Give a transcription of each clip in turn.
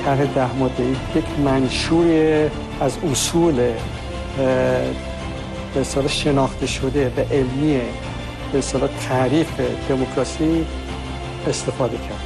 طرح 10 ماده‌ای یک منشور از اصول به اصطلاح شناخته شده و علمی به اصطلاح تعریف دموکراسی استفاده کرد.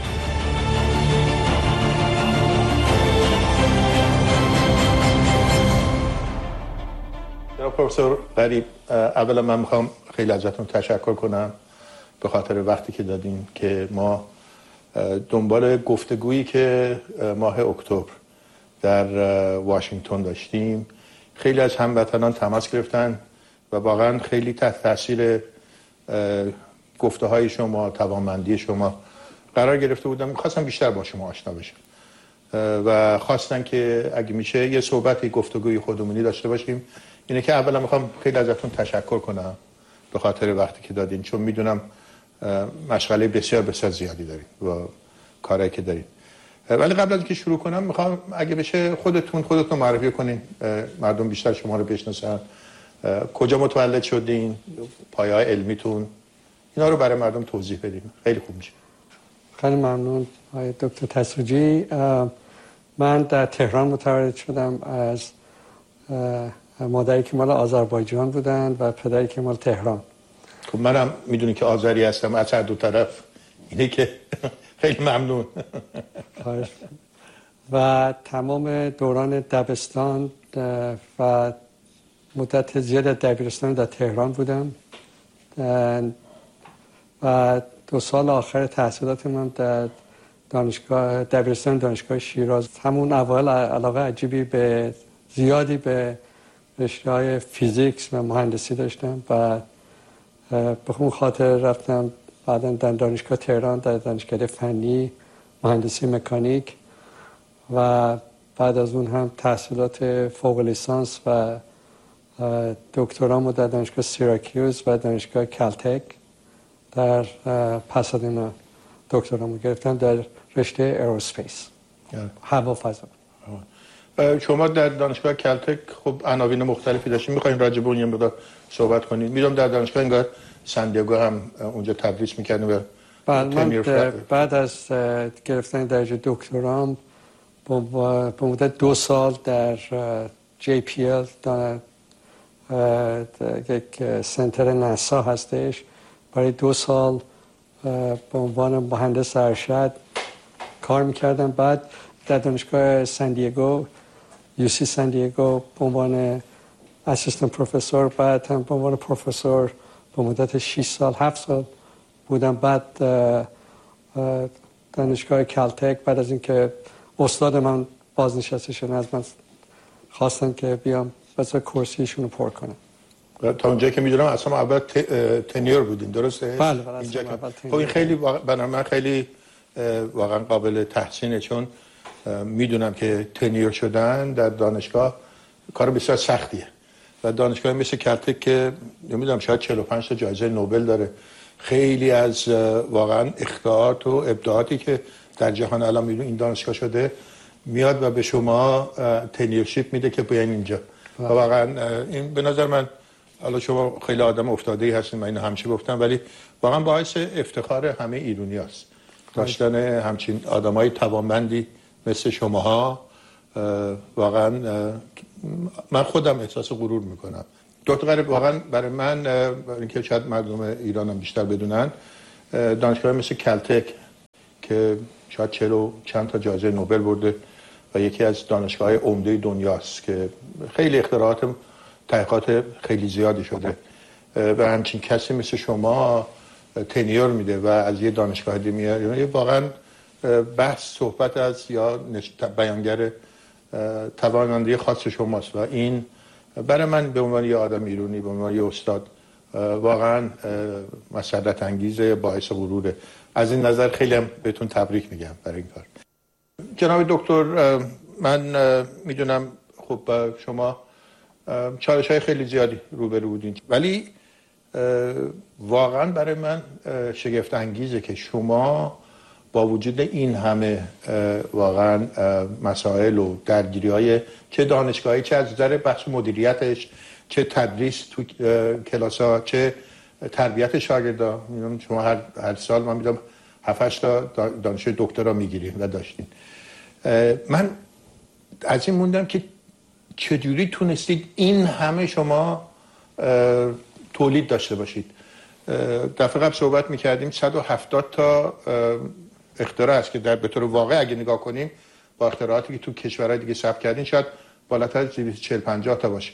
جناب پروفسور غریب، اولا من میخوام خیلی ازتون تشکر کنم به خاطر وقتی که دادین که ما دنبال گفتگویی که ماه اکتبر در واشنگتن داشتیم، خیلی از هموطنان تماس گرفتن و واقعا خیلی تحت تاثیر گفته های شما، توانمندی شما قرار گرفته بودم. میخواستم بیشتر با شما آشنا بشم و خواستن که اگه میشه یه صحبتی گفتگوی خودمونی داشته باشیم. اینه که اولا میخوام خیلی ازتون تشکر کنم به خاطر وقتی که دادین، چون میدونم مشغله بسیار بسیار زیادی دارین و کارهایی که دارین. ولی قبل از اینکه شروع کنم میخوام اگه بشه خودتون معرفی کنین، مردم بیشتر شما رو بشناسن. کجا متولد شدین، پایه‌های علمیتون، اینا رو برای مردم توضیح بدین. خیلی خوب میشه. خیلی ممنون آقای دکتر تسوجی. من در تهران متولد شدم از مادری که مال آذربایجان بودن و پدری که مال تهران. خب منم میدونی که آذری هستم از هر دو طرف. اینه که خیلی ممنون. و تمام دوران دبستان و مدت زیاد دبیرستان در تهران بودم و 2 سال آخر تحصیلات من در دبیرستان دانشگاه شیراز. همون اوایل علاقه عجیبی زیادی به رشته‌های فیزیکس و مهندسی داشتم و به اون خاطر رفتم بعداً در دانشگاه تهران در دانشکده فنی مهندسی مکانیک و بعد از اون هم تحصیلات فوق لیسانس و دکترامو در دانشگاه سیراکیوز و دانشگاه کلتک در پاسادینا دکترامو گرفتم در رشته ایروسپیس، هوافضا. شما در دانشگاه کلتک خب عناوین مختلفی داشتین، می‌خواید راجع به اون یه مقدار صحبت کنید؟ میدونم در دانشگاه انگار سندیاگو هم اونجا تدریس می‌کردین. بله، من بعد از گرفتن درجه دکترام به مدت 2 سال در JPL یک سنتر ناسا هستش، برای 2 سال به عنوان مهندس ارشد کار میکردم. بعد در دانشگاه سندیگو UC سندیگو به عنوان اسیستنت پروفسور، بعد هم به عنوان پروفسور به مدت 6 سال 7 سال بودم. بعد دانشگاه کلتک بعد از اینکه استاد من بازنشسته شدن از من خواستن که بیام بذار کرسیشون رو پر کنم. تا اونجایی که میدونم اصلا اول تنیور بودین، درسته؟ بله اینجا که خب این خیلی برای من خیلی واقعا قابل تحسینه، چون میدونم که تنیور شدن در دانشگاه کار بسیار سختیه و دانشگاه مثل کلتک که نمیدونم شاید 45 تا جایزه نوبل داره، خیلی از واقعا اختراعات و ابداعاتی که در جهان الان میدون این دانشگاه شده میاد و به شما تنیورشیپ میده که بیاین اینجا. و واقعا این به نظر من، حالا شما خیلی آدم افتاده‌ای هستین، من اینو همیشه گفتم، ولی واقعا باعث افتخار همه ایرانیاست داشتن همچین آدمای توانمندی مثل شماها. واقعا من خودم احساس غرور میکنم. دکتر واقعا برای من، برای اینکه شاید مردم ایران هم بیشتر بدونن، دانشگاه مثل کلتک که شاید 40 چند تا جایزه نوبل برده و یکی از دانشگاه‌های عمده دنیاست که خیلی اختراعات تحقیقات خیلی زیادی شده و همچین کسی مثل شما تنیور میده و از یه دانشگاه دیگه میاد، یعنی واقعا بحث صحبت از یا بیانگر توانمندی خاص شماست و این برای من به عنوان یه آدم ایرانی، به عنوان یه استاد، واقعا مسرت انگیزه، باعث غروره. از این نظر خیلی هم بهتون تبریک میگم برای این کار. جناب دکتر، من میدونم خب شما چالش‌های خیلی زیادی روبرو بودین، ولی واقعا برای من شگفت انگیزه که شما با وجود این همه واقعا مسائل و درگیری‌های چه دانشگاهی، چه از نظر بحث مدیریتش، چه تدریس تو کلاس‌ها، چه تربیت شاگردان، شما هر سال من میدونم 7-8 تا دانشجوی دکترا میگیرین و داشتین. من از این موندم که چجوری تونستید این همه شما تولید داشته باشید. دفعه قبل صحبت میکردیم 170 تا اختراع است که در به طور واقع اگه نگاه کنیم با اختراعاتی که تو کشورهای دیگه ثبت کردین شاید بالاتر از 240-50 تا باشه.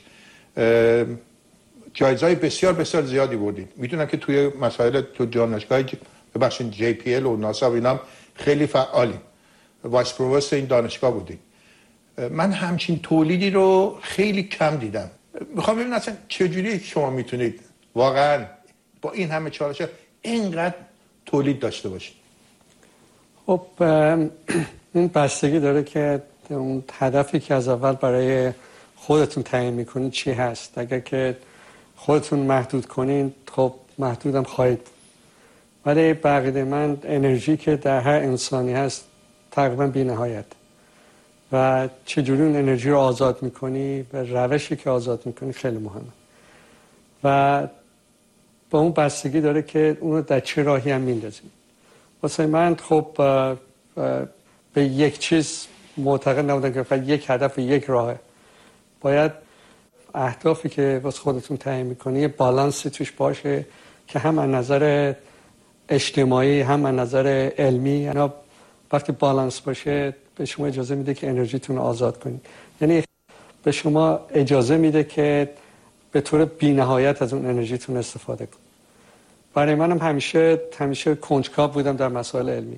جایزهای بسیار بسیار زیادی بردین. میدونم که توی مسائل تو دانشگاه ببخشید JPL و ناسا و اینا خیلی فعالین. وایس پرووست این دانشگاه بودین. من همچین تولیدی رو خیلی کم دیدم. میخوام ببینم اصلا چجوری شما میتونید واقعا با این همه چالش اینقدر تولید داشته باشید؟ خب این بستگی داره که اون هدفی که از اول برای خودتون تعیین میکنید چی هست. اگر که خودتون محدود کنین خب محدودم خواهید بود. ولی بقیده من انرژی که در هر انسانی هست تقریبا بی نهایت و چجوری اون انرژی رو آزاد میکنی و روشی که آزاد میکنی خیلی مهمه و با اون بستگی داره که اون رو در چه راهی هم میندازیم. واسه من خب به یک چیز معتقد نبودم که فقط یک هدف و یک راهه. باید اهدافی که واسه خودتون تعیین میکنی یه بالانسی توش باشه که هم از نظر اجتماعی هم از نظر علمی، یعنی وقتی بالانس باشه به شما اجازه میده که انرژیتون رو آزاد کنید. یعنی به شما اجازه میده که به طور بی‌نهایت از اون انرژیتون استفاده کنید. برای منم همیشه کنجکاو بودم در مسائل علمی.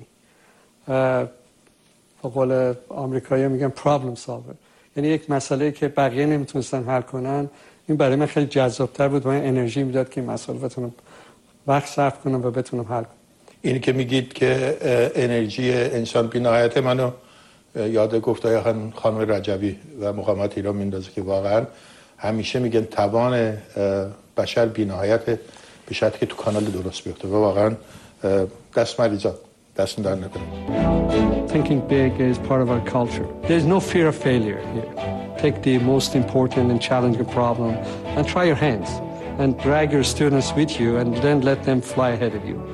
به قول آمریکایی‌ها میگن problem solver. یعنی یک مسئله که بقیه نمیتونستن حل کنن، این برای من خیلی جذاب‌تر بود و من انرژی میداد که این مسئله بتونم وقت صرف کنم و بتونم حل کنم. اینی که میگید که انرژی انسان بی‌نهایت منو یاد گفتای خانم رجبی و مقامات ایران میندازه که واقعا همیشه میگن توان بشر بی‌نهایت به شرطی که تو کانال درست بیفته و واقعا دست مریضا دست در نکنه. Thinking big is part of our culture. There's no fear of failure here. Take the most important and challenging problem and try your hands and drag your students with you and then let them fly ahead of you.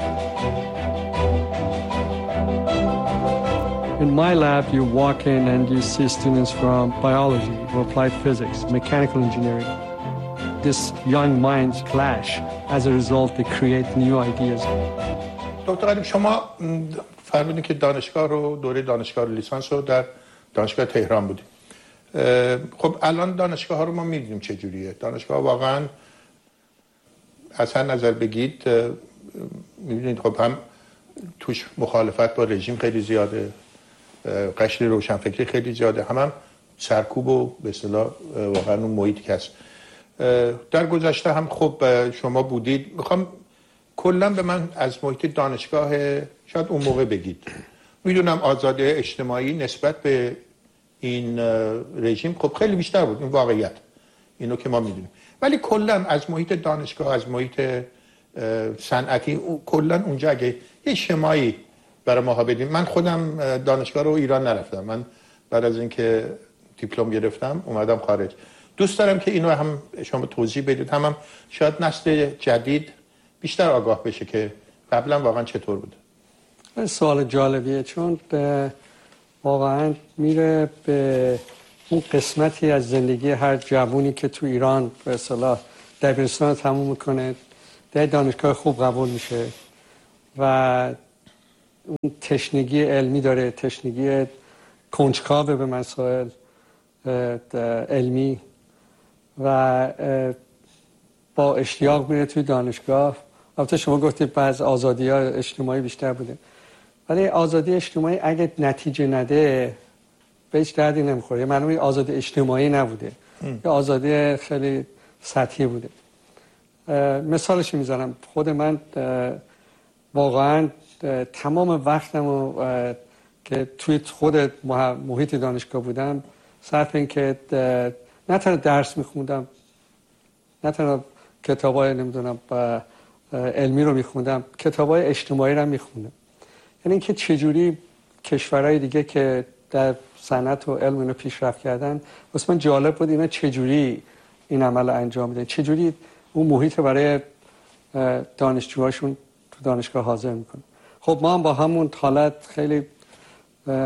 In my lab, you walk in and you see students from biology, applied physics, mechanical engineering. This young minds clash. As a result, they create new ideas. دکتر قدیم شما فرمودین که دوره دانشگاه رو لیسانس رو در دانشگاه تهران بودیم. خب الان دانشگاه ها رو ما می‌بینیم چه جوریه. دانشگاه واقعا از هر نظر بگید می‌بینید خب هم توش مخالفت با رژیم خیلی زیاده، قشر روشنفکری خیلی زیاده، هم سرکوب و به اصطلاح واقعا اون محیطی که هست. در گذشته هم خب شما بودید. میخوام کلا به من از محیط دانشگاه شاید اون موقع بگید. میدونم آزادی اجتماعی نسبت به این رژیم خب خیلی بیشتر بود، این واقعیت، اینو که ما میدونیم. ولی کلا از محیط دانشگاه، از محیط صنعتی کلا اونجا اگه یه شمایی برای ما بدیم. من خودم دانشگاه رو ایران نرفتم. من بعد از اینکه دیپلم گرفتم اومدم خارج. دوست دارم که اینو هم شما توضیح بدید، هم شاید نسل جدید بیشتر آگاه بشه که قبلا واقعا چطور بوده. سوال جالبیه، چون واقعا میره به اون قسمتی از زندگی هر جوونی که تو ایران به اصطلاح دبیرستان تموم میکنه، در دانشگاه خوب قبول میشه و اون تشنگی علمی داره، تشنگی کنجکاو به مسائل علمی و با اشتیاق میره توی دانشگاه. البته شما گفتید بعض آزادی ها اجتماعی بیشتر بوده، ولی آزادی اجتماعی اگه نتیجه نده به هیچ دردی نمیخوره. معنی آزادی اجتماعی نبوده، یه آزادی خیلی سطحی بوده. مثالش میزنم، خود من واقعا تمام وقتمو که توی خود محیط دانشگاه بودم صرف این که نه تنها درس میخوندم، نه تنها کتابای نمیدونم علمی رو میخوندم، کتابای اجتماعی رو میخوندم. یعنی اینکه چجوری کشورهای دیگه که در صنعت و علم اینو پیشرفت کردن، واسه من جالب بود اینا چجوری این عمل انجام میدن، چجوری اون محیط برای دانشجوهاشون تو دانشگاه حاضر میکنه. خب ما هم با همون حالت خیلی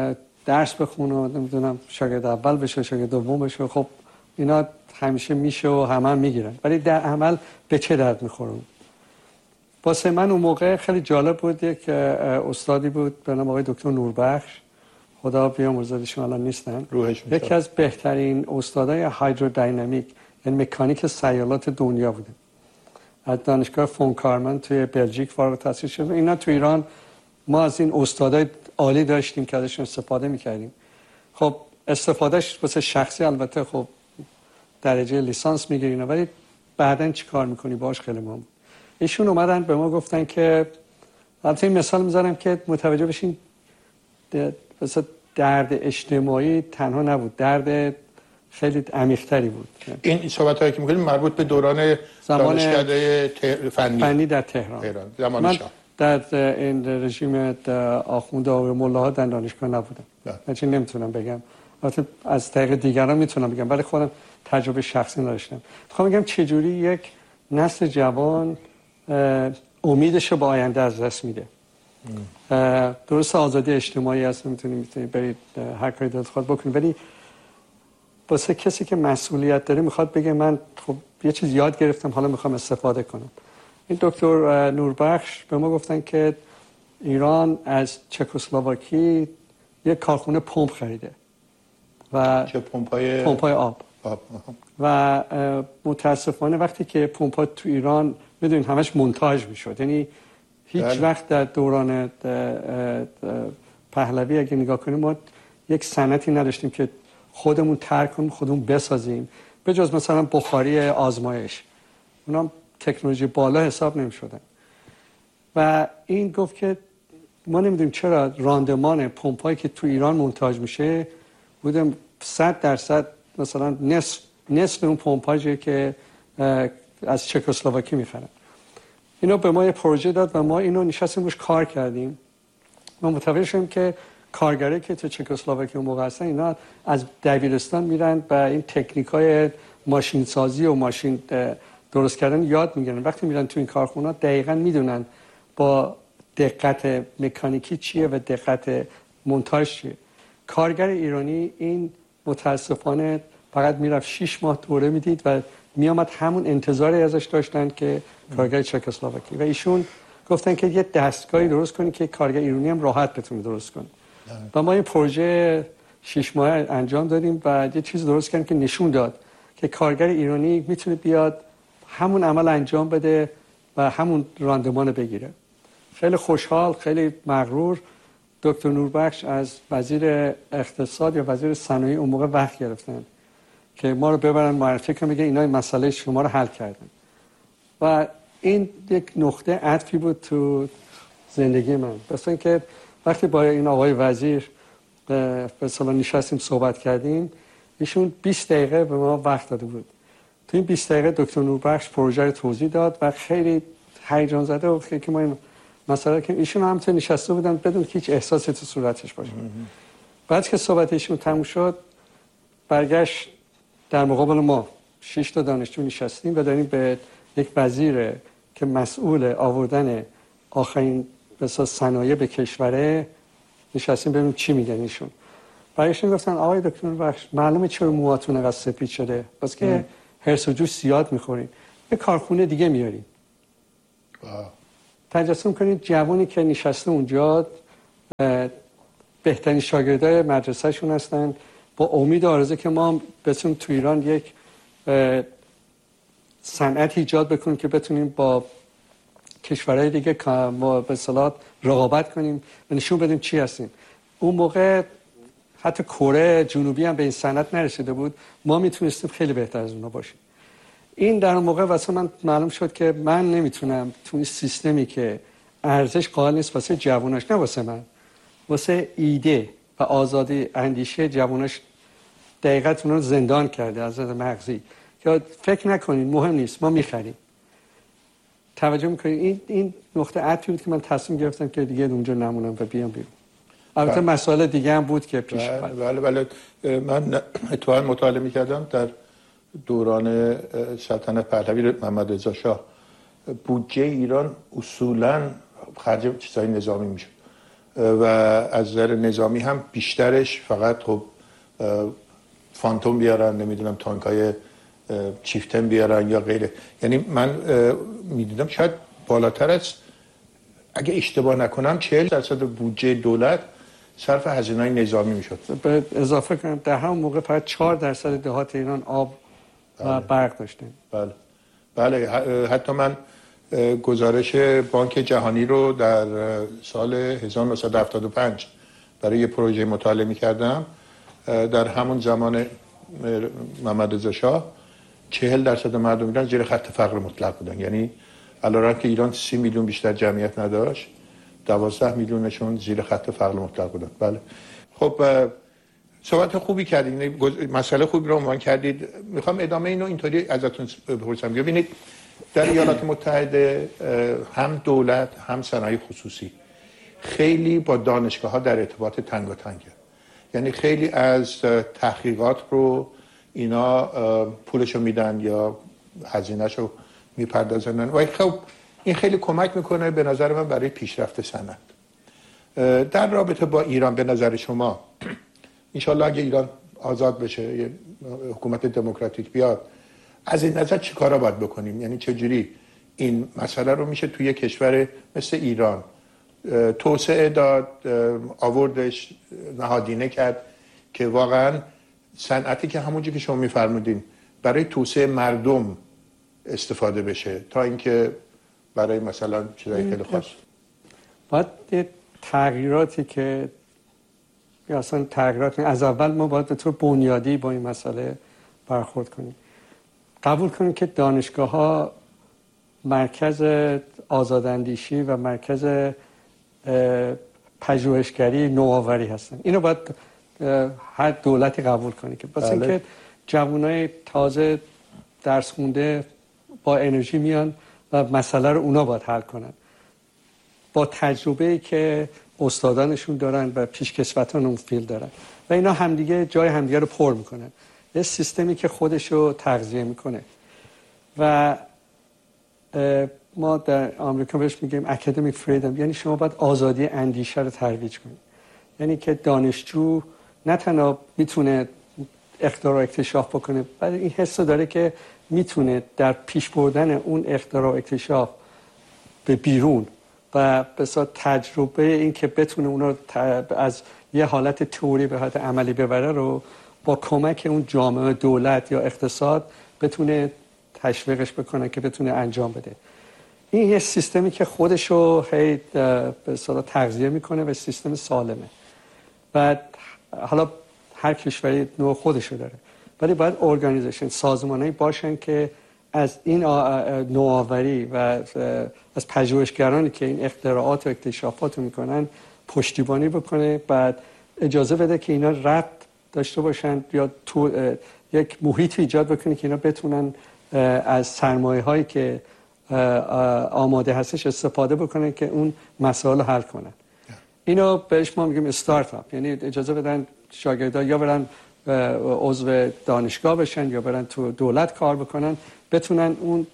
درس بخونه و نمیدونم شاگرد اول بشه شاگرد دوم بشه. خب اینا همیشه میشه و همه میگیرن، ولی در عمل به چه درد میخوره؟ واسه من اون موقع خیلی جالب بود. یک استادی بود به نام آقای دکتر نوربخش، خدا بیامرزدشون، الان نیستن. یکی از بهترین استادای هایدرودینامیک یعنی مکانیک سیالات دنیا بوده. از دانشگاه فون کارمن توی بلژیک فارغ التحصیل شده. اینا تو ایران ما از این استادای عالی داشتیم که ازشون استفاده میکردیم. خب استفادهش واسه شخصی البته خب درجه لیسانس میگیرین، ولی بعدن چی کار میکنی باش خیلی مهم. ایشون اومدن به ما گفتن که البته این مثال میذارم که متوجه بشین مثلا درد اجتماعی تنها نبود، درد خیلی عمیق‌تری بود. این صحبت‌هایی که می‌کنیم مربوط به دوران دانشکده فنی در تهران. من در این رژیم آخوند و ملاها در دانشگاه نبودم. من چی نمیتونم بگم. البته از طریق دیگران میتونم بگم، ولی خودم تجربه شخصی نداشتم. میخوام بگم چجوری یک نسل جوان امیدش با آینده از دست میده. درست آزادی اجتماعی هست، میتونید برید هر کاری دلت خواهد بکنید، ولی واسه کسی که مسئولیت داره میخواد بگه من خب یه چیز یاد گرفتم حالا میخوام استفاده کنم. این دکتر نوربخش به ما گفتن که ایران از چکسلواکی یک کارخونه پمپ خریده و چه پمپای آب. و متاسفانه وقتی که پمپ‌ها تو ایران میدونید همش مونتاژ میشد، یعنی هیچ وقت در دوران پهلوی اگه نگاه کنیم ما یک صنعتی نداشتیم که خودمون طرح کنیم خودمون بسازیم، به جز مثلا بخاری آزمایش، اونا تکنولوژی بالا حساب نمی‌شدن. و این گفت که ما نمیدونیم چرا راندمان پمپایی که تو ایران مونتاژ میشه بودم 100% مثلا نصف اون پمپاژی که از چکسلواکی میخرن. اینو به ما یه پروژه داد و ما اینو نشستیم روش کار کردیم. ما متوجه شدیم که کارگرایی که تو چکسلواکی اون موقع هستن اینا از دبیرستان میرن و این تکنیکای ماشین سازی و ماشین درست کردن یاد میگیرن. وقتی میرن تو این کارخونه دقیقاً میدونن با دقت مکانیکی چیه و دقت مونتاژ چیه. کارگر ایرانی این متاسفانه فقط میرفت 6 ماه دوره میدید و میامد همون انتظاری ازش داشتن که کارگر چکسلواکی. و ایشون گفتن که یه دستگاهی درست کنی که کارگر ایرانی هم راحت بتونه درست کنه. و ما این پروژه 6 ماه انجام دادیم و یه چیز درست کردیم که نشون داد که کارگر ایرانی میتونه بیاد همون عمل انجام بده و همون راندمان بگیره. خیلی خوشحال، خیلی مغرور دکتر نوربخش از وزیر اقتصاد یا وزیر صنایع اون موقع وقت گرفتن که ما رو ببرن معرفی کنن، میگه اینا این مسئله شما رو حل کردن. و این یک نقطه عطفی بود تو زندگی من. مثلا که وقتی با این آقای وزیر به اصطلاح نشستیم صحبت کردیم، ایشون 20 دقیقه به ما وقت داده بود. تو این 20 دقیقه دکتر نوربخش پروژه رو توضیح داد و خیلی هیجان زده بود که ما این مسئله که ایشون هم تو نشسته بودن بدون که هیچ احساسی تو صورتش باشه. بعد که صحبت ایشون تموم شد برگشت در مقابل ما 6 تا دانشجو نشستیم و داریم به یک وزیر که مسئول آوردن آخرین بساط صنایع به کشوره نشستیم ببینیم چی میگن ایشون. برایشون گفتن آقای دکتر نوربخش معلومه چرا موهاتون انقدر سپید شده، بس که هرس و جوش زیاد میخورین، یه کارخونه دیگه میارین. تجسم کنید جوانی که نشسته اونجا بهترین شاگردای مدرسهشون هستن با امید آرزو که ما بتونیم تو ایران یک صنعت ایجاد بکنیم که بتونیم با کشورهای دیگه ما به اصطلاح رقابت کنیم و نشون بدیم چی هستیم. اون موقع حتی کره جنوبی هم به این صنعت نرسیده بود، ما میتونستیم خیلی بهتر از اونا باشیم. این در اون موقع واسه من معلوم شد که من نمیتونم تو این سیستمی که ارزش قائل نیست واسه جواناش، نه واسه من، واسه ایده و آزادی اندیشه جواناش دقیقاً اونا رو زندان کرده از نظر مغزی که فکر نکنین مهم نیست ما میخریم. توجه میکنین این نقطه عطفی بود که من تصمیم گرفتم که دیگه اونجا نمونم و بیام بیرون. البته مسائل دیگه هم بود که پیش اومد. بله من اتفاقا مطالعه میکردم در دوران سلطنت پهلوی محمد رضا شاه بودجه ایران اصولاً خرج چیزای نظامی میشد و از نظر نظامی هم بیشترش فقط خب فانتوم بیارن، نمیدونم تانکای چیفتن بیارن یا غیره. یعنی من میدیدم شاید بالاتر از، اگه اشتباه نکنم 40% بودجه دولت صرف هزینه‌های نظامی میشد. به اضافه کنم در همون موقع فقط 4% دهات ایران آب و برق داشتن. بله حتی من گزارش بانک جهانی رو در سال 1975 برای یه پروژه مطالعه می‌کردم. در همون زمان محمد رضا شاه 40% مردم ایران زیر خط فقر مطلق بودن. یعنی علیرغم که ایران 30 میلیون بیشتر جمعیت نداشت، 12 میلیونشون زیر خط فقر مطلق بودن. بله. خب صحبت خوبی کردید، مسئله خوبی رو عنوان کردید. میخوام ادامه اینو اینطوری ازتون بپرسم. ببینید در ایالات متحده هم دولت هم صنایع خصوصی خیلی با دانشگاه‌ها در ارتباط تنگاتنگه. یعنی خیلی از تحقیقات رو اینا پولشو میدن یا هزینه‌شو میپردازن و خب این خیلی کمک میکنه به نظر من برای پیشرفت صنعت. در رابطه با ایران به نظر شما انشالله اگه ایران آزاد بشه، یه حکومت دموکراتیک بیاد، از این نظر چی کارا باید بکنیم؟ یعنی چجوری این مسئله رو میشه توی کشور مثل ایران توسعه داد، آوردش، نهادینه کرد که واقعا صنعتی که همونجوری که شما میفرمودین برای توسعه مردم استفاده بشه تا اینکه برای مثلا چیزای خیلی خاص. باید تغییراتی که یا اصلا تغییرات از اول ما باید به طور بنیادی با این مسئله برخورد کنیم. قبول کنیم که دانشگاه‌ها مرکز آزاداندیشی و مرکز پژوهشگری نوآوری هستن. اینو باید هر دولتی قبول کنه که واسه اینکه جوانای تازه درس خونده با انرژی میان و مسئله رو اونا باید حل کنن با تجربه‌ای که استادانشون دارن و پیشکسوتان اون فیلد دارن و اینا همدیگه جای همدیگه رو پر میکنن. یه سیستمی که خودش رو تغذیه میکنه و ما در آمریکا بهش میگیم اکادمیک فریدم، یعنی شما باید آزادی اندیشه رو ترویج کنید. یعنی که دانشجو نه تنها میتونه اختراع و اکتشاف بکنه، بعد این حس داره که میتونه در پیش بردن اون اختراع و اکتشاف به بیرون و بسیار تجربه این که بتونه اونا از یه حالت تئوری به حالت عملی ببره رو با کمک اون جامعه، دولت یا اقتصاد بتونه تشویقش بکنه که بتونه انجام بده. این یه سیستمی که خودشو هی به اصطلاح تغذیه میکنه و سیستم سالمه و حالا هر کشوری نوع خودشو داره، ولی باید ارگانیزیشن، سازمانایی باشن که از این نوآوری و از پژوهشگرانی که این اختراعات و اکتشافات رو میکنن پشتیبانی بکنه، بعد اجازه بده که اینا ربط داشته باشن یا تو یک محیط ایجاد بکنه که اینا بتونن از سرمایه هایی که آماده هستش استفاده بکنن که اون مسائل رو حل کنن. اینو بهش ما میگیم استارتاپ، یعنی اجازه بدن شاگردها یا برن عضو دانشگاه بشن یا برن تو دولت کار بکنن، بتونن اون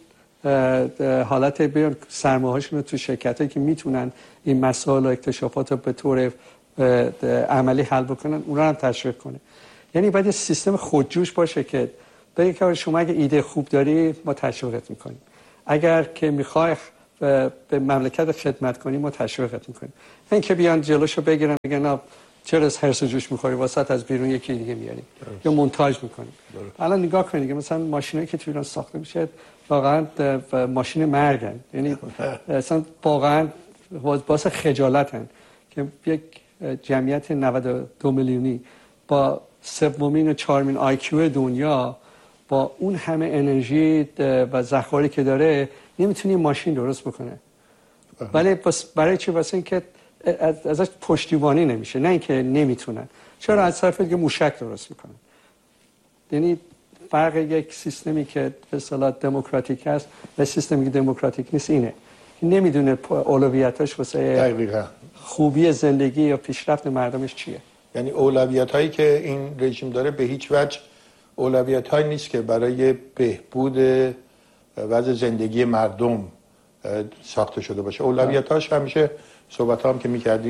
حالت بیان سرمایه‌هاشون رو تو شرکتایی که میتونن این مسائل و اکتشافات رو به طور عملی حل بکنن اونا هم تشویق کنه. یعنی باید یه سیستم خودجوش باشه که بگه که شما اگه ایده خوب داری ما تشویقت میکنیم، اگر که میخوای به مملکت خدمت کنی ما تشویقت میکنیم. این که بیان جلوشو بگیرن بگن چرا از هرس جوش میخوری واسط از بیرون یکی دیگه میاریم یا مونتاژ میکنیم. الان نگاه کنید مثلا ماشینایی که تو ایران ساخته میشه واقعا ماشین مرگن، یعنی اصلا واقعا باعث خجالتن که یک جمعیت 92 میلیونی با سومین و چهارمین آیکیو دنیا با اون همه انرژی و ذخایر که داره نمیتونه ماشین درست بکنه. ولی برای چی؟ واسه اینکه ازش پشتیبانی نمیشه، نه اینکه نمیتونن. چرا؟ از طرف دیگه موشک درست میکنن. یعنی فرق یک سیستمی که به اصطلاح دموکراتیک است و سیستمی که دموکراتیک نیست اینه. نمیدونه اولویتاش واسه خوبی زندگی یا پیشرفت مردمش چیه. یعنی اولویتایی که این رژیم داره به هیچ وجه اولویتایی نیست که برای بهبود وضع زندگی مردم ساخته شده باشه. اولویتاش همیشه صحبت هم که میکردیم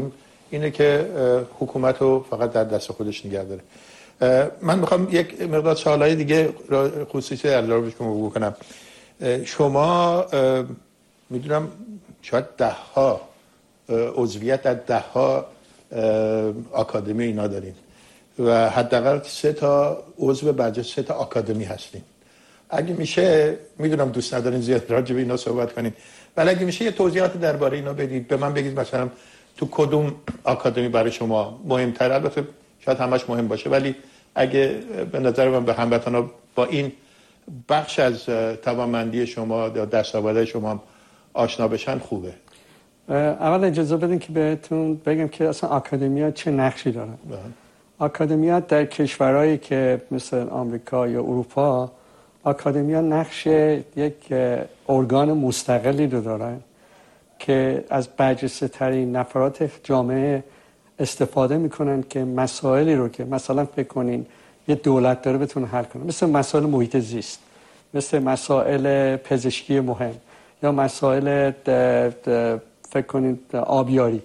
اینه که حکومت رو فقط در دست خودش نگه داره. من میخوام یک مقدار سوالای دیگه خصوصی در رابطه شما بکنم. شما میدونم شاید 10 ها عضویت در 10 ها آکادمی اینا دارین و حداقل 3 تا عضو برجسته 3 تا آکادمی هستین. اگه میشه، میدونم دوست ندارین زیاد راجع به اینا صحبت کنین، ولی اگه میشه یه توضیحات درباره اینا بدید، به من بگید مثلا تو کدوم آکادمی برای شما مهم‌تره. البته شاید همش مهم باشه، ولی اگه به نظر من به هموطنا با این بخش از توانمندی شما یا دستاوردهای شما آشنا بشن خوبه. اول اجازه بدین که بهتون بگم که اصلا آکادمی‌ها چه نقشی دارن. آکادمی‌ها در کشورهایی که مثل آمریکا یا اروپا، آکادمی‌ها نقش یک ارگان مستقلی رو دارن که از برجسته‌ترین نفرات جامعه استفاده میکنن که مسائلی رو که مثلا فکر کنین یه دولت داره بتونه حل کنه، مثل مسائل محیط زیست، مثل مسائل پزشکی مهم، یا مسائل فکر کنین آبیاری.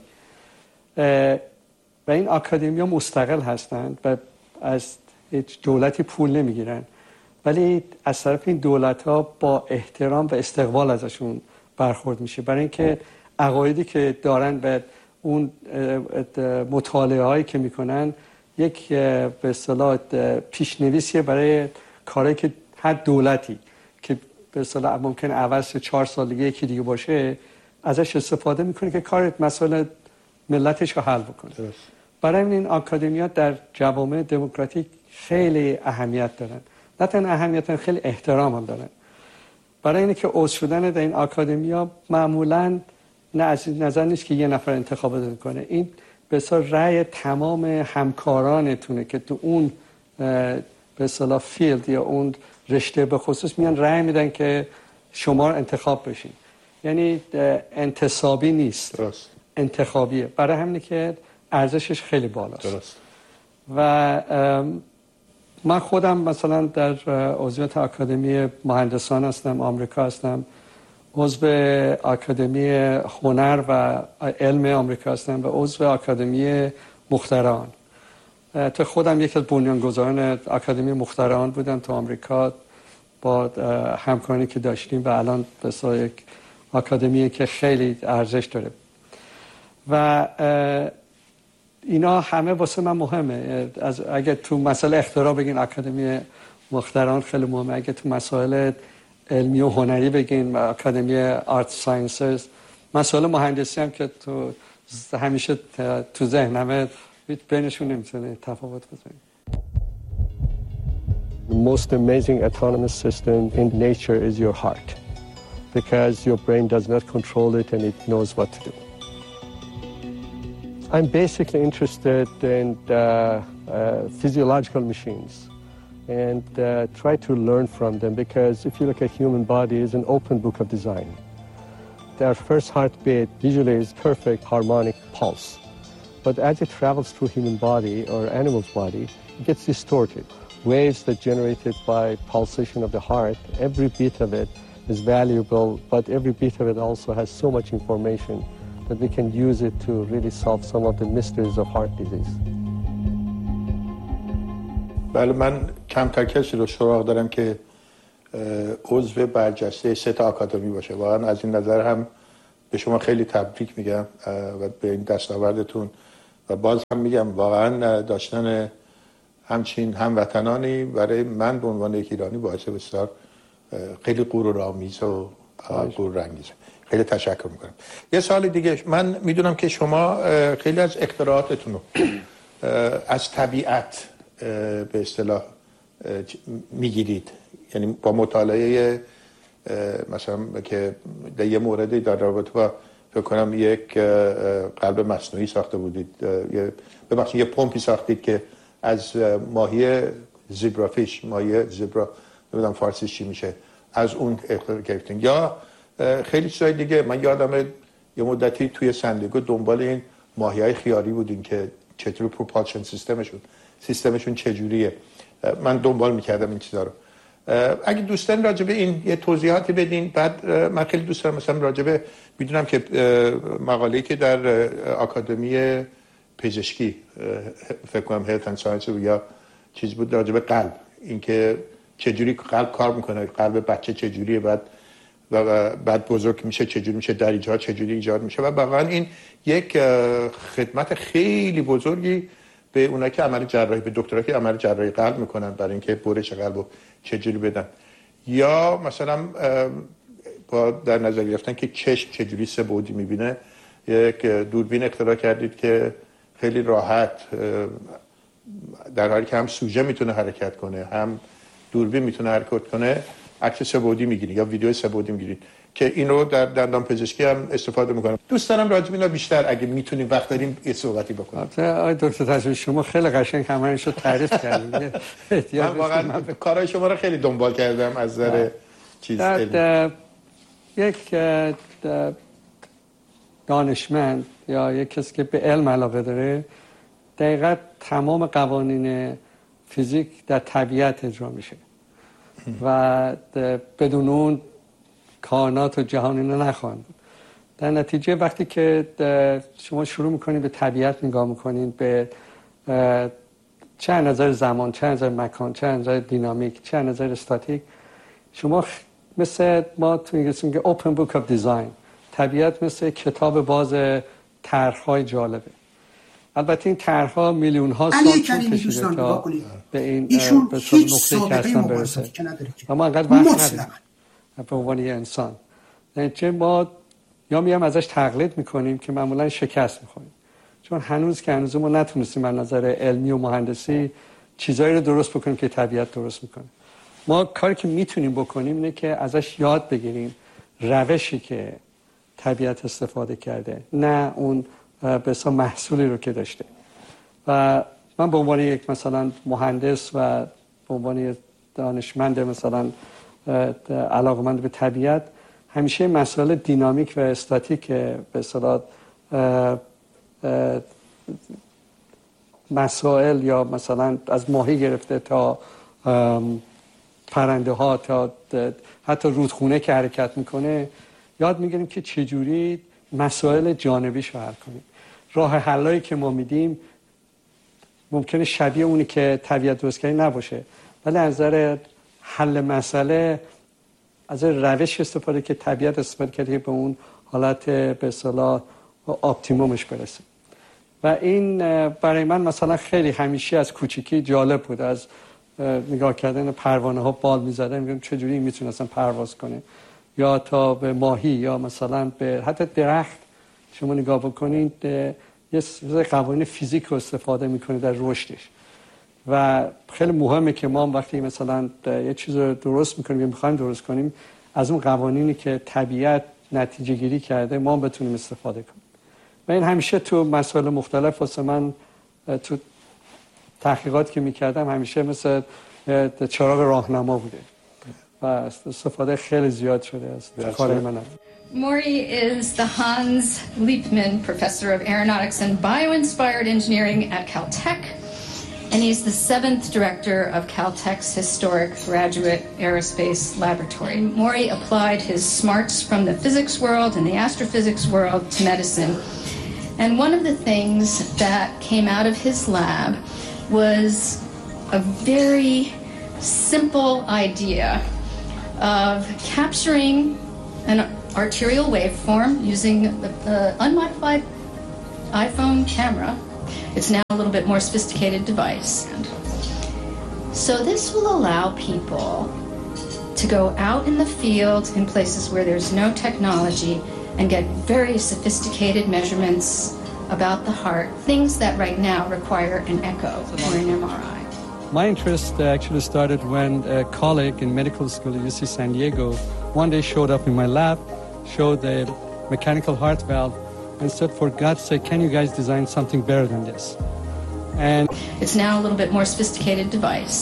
و این آکادمی‌ها مستقل هستند و از هیچ دولتی پول نمیگیرن، ولی از طرف این دولت‌ها با احترام و استقبال ازشون برخورد میشه، برای اینکه عقایدی که دارن به اون مطالعه هایی که میکنن یک به اصطلاح پیشنویسیه برای کاری که هر دولتی که به اصطلاح ممکن عوض 4 سال دیگه یکی دیگه باشه ازش استفاده میکنه که کار مسئله ملتش رو حل بکنه. برای این آکادمی‌ها در جوامع دموکراتیک خیلی اهمیت دارن، نه تنها اهمیت، خیلی احترام هم دارن. برای اینه که عضو شدن در این آکادمی‌ها معمولاً نه از نظر نیست که یه نفر انتخاب کنه، این به اصطلاح رأی تمام همکارانتونه که تو اون به اصطلاح فیلد یا اون رشته به خصوص میان رأی میدن که شما انتخاب بشین. یعنی انتصابی نیست، درست. انتخابیه. برای همینه که ارزشش خیلی بالاست. درست. و من خودم مثلا در عضویت آکادمی مهندسان هستم، آمریکا هستم، عضو آکادمی هنر و علم آمریکا هستم و عضو آکادمی مخترعان. تو خودم یکی از بنیانگذاران آکادمی مخترعان بودم تو آمریکا با همکاری که داشتیم و الان به یک آکادمی که خیلی ارزش داره و اینا همه واسه من مهمه. اگه تو مسئله اختراع بگین آکادمی مخترعان خیلی مهمه، اگه تو مسائل علمی و هنری بگین آکادمی آرت ساینسز، مسائل مهندسی هم که تو همیشه تو ذهنمه بینشون نمیتونه تفاوت بزنیم. The most amazing autonomous system in nature is your heart, because your brain does not control it and it knows what to do. I'm basically interested in physiological machines and try to learn from them, because if you look at human body, it's an open book of design. Our first heartbeat usually is perfect harmonic pulse, but as it travels through human body or animal's body, it gets distorted. Waves that generated by pulsation of the heart, every beat of it is valuable, but every beat of it also has so much information that we can use it to really solve some of the mysteries of heart disease. بله، من کمتر کسی رو سراغ دارم که عضو برجسته 3 تا آکادمی باشه. واقعا از این نظر هم به شما خیلی تبریک میگم و به این دستاوردتون، و باز هم میگم واقعا داشتن همچین هموطنانی برای من به عنوان یک ایرانی باعث بسیار خیلی غرورآمیز و غرورانگیزه. خیلی تشکر میکنم. یه سوال دیگه، من میدونم که شما خیلی از اختراعاتتون رو از طبیعت به اصطلاح میگیرید، یعنی با مطالعه مثلا که در یه موردی در رابطه با فکر کنم یک قلب مصنوعی ساخته بودید، یه پمپی ساختید که از ماهی زیبرافیش، ماهی زیبرا، نمیدونم فارسیش چی میشه، از اون اختراع کردین. یا خیلی چیزای دیگه. من یادمه یه مدتی توی سندگو دنبال این ماهی‌های خیاری بودین که چطور پروپالشن سیستمشون چجوریه. من دنبال میکردم این چیزا رو. اگه دوستان راجع به این یه توضیحاتی بدین. بعد من خیلی دوست دارم مثلا راجع به، میدونم که مقاله‌ای که در آکادمی پزشکی فکر کنم هلت اند ساینس یا چیز بود راجع به قلب، اینکه چجوری قلب کار میکنه، قلب بچه چجوریه، بعد بزرگ میشه چجوری میشه، دریجه‌ها چجوری ایجاد میشه. و واقعا این یک خدمت خیلی بزرگی به اونایی که عمل جراحی، به دکترایی که عمل جراحی قلب میکنن برای اینکه برش قلبو چجوری بدن، یا مثلا با در نظر گرفتن که چشم چجوری سه بعدی میبینه، یک دوربین اختراع کردید که خیلی راحت در حالی که هم سوژه میتونه حرکت کنه هم دوربین میتونه حرکت کنه عکس سه بعدی میگیرید یا ویدیو سه بعدی میگیرید، که اینو در دندان پزشکی هم استفاده میکنم. دوست دارم راجع به اینا بیشتر اگه میتونیم وقت داریم یه صحبتی بکنیم. آقای دکتر تجویدی شما خیلی قشنگ همه‌شو تعریف کردید. من واقعا کارهای شما رو خیلی دنبال کردم از نظر چیز یک دانشمند یا یک کسی که به علم علاقه داره، دقیقاً تمام قوانین فیزیک در طبیعت اجرا میشه و بدون اون کائنات و جهان اینا نخواهند بود. در نتیجه وقتی که شما شروع میکنید به طبیعت نگاه میکنید، به چه نظر زمان، چه نظر مکان، چه نظر دینامیک، چه نظر استاتیک، شما مثل ما تو انگلیسی میگه open book of design، طبیعت مثل کتاب باز طرح‌های جالبه. البته این طرح‌ها میلیون ها سال طول کشیده تا به این نقطه که اصلا برسه. اما انقدر وقت نداریم به عنوان یه انسان. چه ما یا میام ازش تقلید میکنیم که معمولا شکست میخوریم، چون هنوز ما نتونستیم از نظر علمی و مهندسی چیزایی رو درست بکنیم که طبیعت درست میکنه. ما کاری که میتونیم بکنیم اینه که ازش یاد بگیریم روشی که طبیعت استفاده کرده، نه اون به حساب محصولی رو که داشته. و من به عنوان یک مثلا مهندس و به عنوان یک دانشمند مثلا علاقه‌مند به طبیعت، همیشه مسائل دینامیک و استاتیک به اصطلاح مسائل یا مثلا از ماهی گرفته تا پرنده ها تا حتی رودخونه که حرکت میکنه یاد میگیریم که چجوری مسائل جانبیش رو حل کنیم. راه حلایی که ما میدیم ممکنه شبیه اونی که طبیعت درست کرده نباشه، ولی از نظر حل مسئله از روش استفاده که طبیعت استفاده کرده به اون حالت به اصطلاح اپتیمومش برسه. و این برای من مثلا خیلی همیشه از کوچیکی جالب بود، از نگاه کردن پروانه ها بال می‌زدن، میگم چجوری میتونه اصلا پرواز کنه، یا تا به ماهی یا مثلا به حتی درخت شما نگاه بکنید یه قوانین فیزیک رو استفاده میکنه در رشدش. و خیلی مهمه که ما وقتی مثلا یه چیز رو درست میکنیم یا میخوایم درست کنیم، از اون قوانینی که طبیعت نتیجه گیری کرده ما بتونیم استفاده کنیم. و این همیشه تو مسائل مختلف واسه من تو تحقیقات که میکردم همیشه مثل چراغ راهنما بوده و استفاده خیلی زیاد شده از کار من. Maury is the Hans Liebman Professor of Aeronautics and Bio-Inspired Engineering at Caltech, and he's the 7th director of Caltech's historic graduate aerospace laboratory. Maury applied his smarts from the physics world and the astrophysics world to medicine. And one of the things that came out of his lab was a very simple idea of capturing an arterial waveform using the unmodified iPhone camera. It's now a little bit more sophisticated device. So this will allow people to go out in the field in places where there's no technology and get very sophisticated measurements about the heart, things that right now require an echo or an MRI. My interest actually started when a colleague in medical school at UC San Diego one day showed up in my lab, showed the mechanical heart valve, and said, for God's sake, can you guys design something better than this? And it's now a little bit more sophisticated device.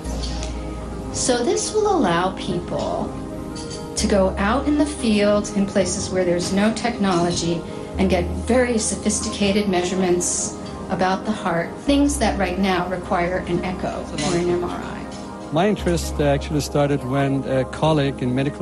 So this will allow people to go out in the field in places where there's no technology and get very sophisticated measurements about the heart, things that right now require an echo or an MRI. My interest actually started when a colleague in medical